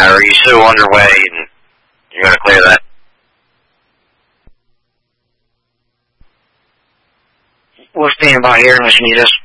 Or are you still underway and you're going to clear that? We'll stand by here unless you need us.